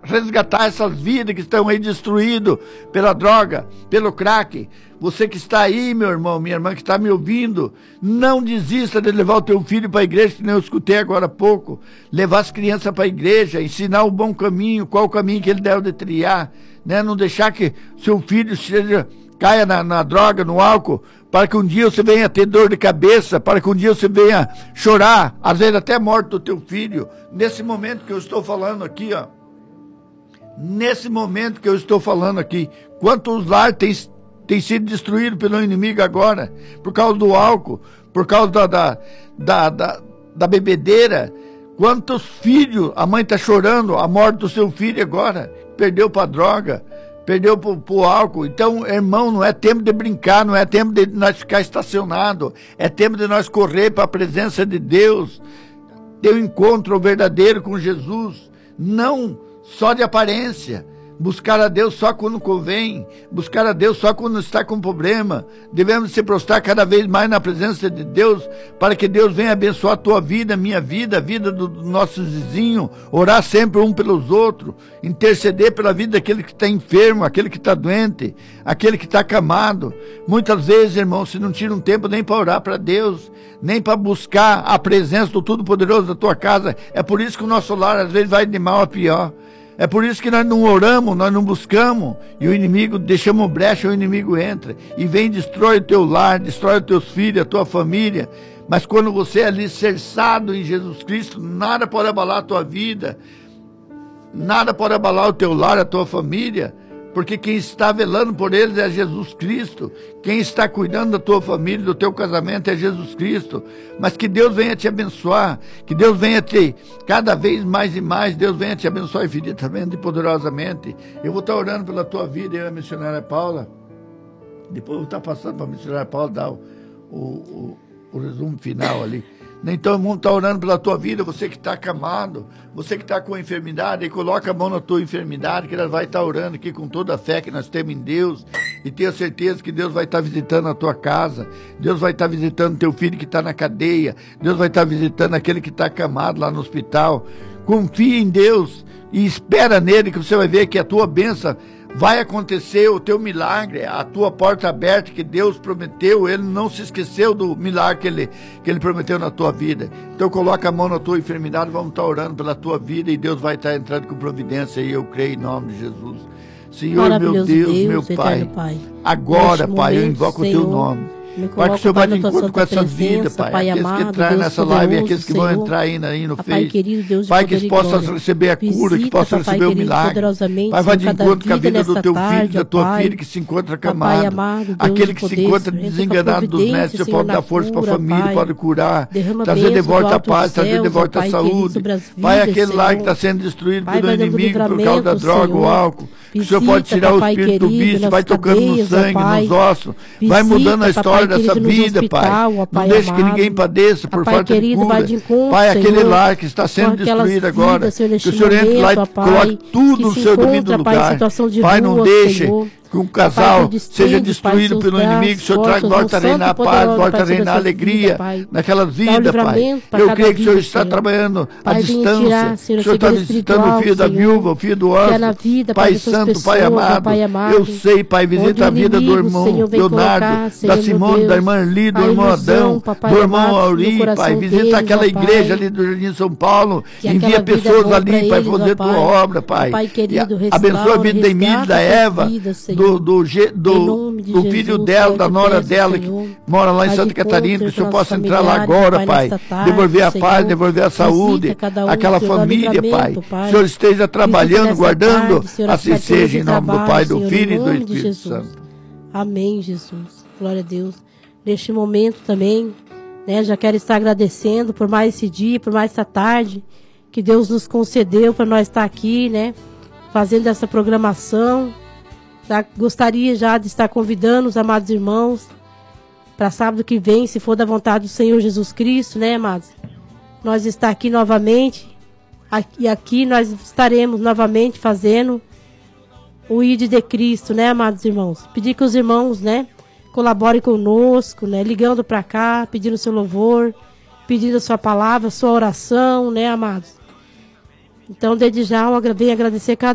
resgatar essas vidas que estão aí destruídas pela droga, pelo crack. Você que está aí, meu irmão, minha irmã que está me ouvindo, não desista de levar o teu filho para a igreja, que nem eu escutei agora há pouco. Levar as crianças para a igreja, ensinar o bom caminho, qual o caminho que ele deve trilhar, né? Não deixar que seu filho caia na droga, no álcool, para que um dia você venha ter dor de cabeça, para que um dia você venha chorar, às vezes até a morte do teu filho. Nesse momento que eu estou falando aqui, ó, nesse momento que eu estou falando aqui, quantos lares tem sido destruído pelo inimigo agora, por causa do álcool, por causa da bebedeira. Quantos filhos, a mãe está chorando a morte do seu filho agora, perdeu para droga, perdeu para o álcool. Então, irmão, não é tempo de brincar, não é tempo de nós ficar estacionado, é tempo de nós correr para a presença de Deus, ter um encontro verdadeiro com Jesus, não só de aparência. Buscar a Deus só quando convém, buscar a Deus só quando está com problema. Devemos se prostrar cada vez mais na presença de Deus, para que Deus venha abençoar a tua vida, a minha vida, a vida do nosso vizinho, orar sempre um pelos outros, interceder pela vida daquele que está enfermo, aquele que está doente, aquele que está acamado. Muitas vezes, irmão, se não tira um tempo nem para orar para Deus, nem para buscar a presença do Todo-Poderoso da tua casa, é por isso que o nosso lar às vezes vai de mal a pior. É por isso que nós não oramos, nós não buscamos, e o inimigo, deixamos brecha, o inimigo entra, e vem e destrói o teu lar, destrói os teus filhos, a tua família. Mas quando você é alicerçado em Jesus Cristo, nada pode abalar a tua vida, nada pode abalar o teu lar, a tua família, porque quem está velando por eles é Jesus Cristo. Quem está cuidando da tua família, do teu casamento é Jesus Cristo. Mas que Deus venha te abençoar, que Deus venha te, cada vez mais e mais, Deus venha te abençoar infinitamente e poderosamente. Eu vou estar orando pela tua vida, eu e a missionária Paula. Depois eu vou estar passando para a missionária Paula dar o resumo final ali. Então, vamos estar orando pela tua vida, você que está acamado, você que está com enfermidade, e coloca a mão na tua enfermidade, que ela vai estar orando aqui com toda a fé que nós temos em Deus, e tenha certeza que Deus vai estar visitando a tua casa, Deus vai estar visitando teu filho que está na cadeia, Deus vai estar visitando aquele que está acamado lá no hospital. Confia em Deus e espera nele, que você vai ver que a tua bênção vai acontecer, o teu milagre, a tua porta aberta que Deus prometeu. Ele não se esqueceu do milagre que ele prometeu na tua vida. Então coloca a mão na tua enfermidade, vamos estar orando pela tua vida, e Deus vai estar entrando com providência, e eu creio em nome de Jesus. Senhor, meu Deus, meu Pai, agora, Pai, eu invoco o teu nome. Pai, que o Senhor vai de encontro com essas vidas, Pai, aqueles que entraram nessa live e aqueles que vão entrar aí no Face. Pai, que eles possam receber a cura, que possam receber o milagre. Pai, vai de encontro com a vida do teu filho, da tua filha que se encontra acamado. Aquele que se encontra desenganado dos médicos, você pode dar força para a família, pode curar, trazer de volta a paz, trazer de volta a saúde. Pai, aquele lá que está sendo destruído pelo inimigo por causa da droga, o álcool. Que o Senhor pode tirar o espírito do vício, vai tocando no sangue, nos ossos, vai mudando a história dessa vida, Pai. Não deixe que ninguém padeça por falta de cura. Pai, aquele lar que está sendo destruído agora, que o Senhor entre lá e coloque tudo no seu devido lugar. Pai, não deixe que um casal seja destruído pelo inimigo. O Senhor volta a reinar a paz, volta a reinar a alegria naquelas vidas, Pai. Eu creio que o Senhor está trabalhando à distância. O Senhor está visitando o filho da viúva, o filho do órfão. Pai Santo, Pai amado, eu sei, Pai, visita a vida do irmão Leonardo, da Simone, da irmã Li, do irmão Adão, do irmão Auri, Pai. Visita aquela igreja ali do Jardim São Paulo. Envia pessoas ali, Pai, fazer tua obra, Pai. Abençoa a vida da Emília, da Eva, do filho dela, da nora dela, que mora lá em Santa Catarina, que o Senhor possa entrar lá agora, Pai, devolver a paz, devolver a saúde, aquela família, Pai. O Senhor esteja trabalhando, guardando, assim seja, em nome do Pai, do Filho e do Espírito Santo. Amém, Jesus. Glória a Deus. Neste momento também, né, já quero estar agradecendo por mais esse dia, por mais essa tarde, que Deus nos concedeu para nós estar aqui, né, fazendo essa programação. Gostaria já de estar convidando os amados irmãos para sábado que vem, se for da vontade do Senhor Jesus Cristo, né, amados? Nós estar aqui novamente, e aqui nós estaremos novamente fazendo o ID de Cristo, né, amados irmãos? Pedir que os irmãos, né, colaborem conosco, né, ligando para cá, pedindo seu louvor, pedindo a sua palavra, sua oração, né, amados? Então, desde já, eu venho agradecer cada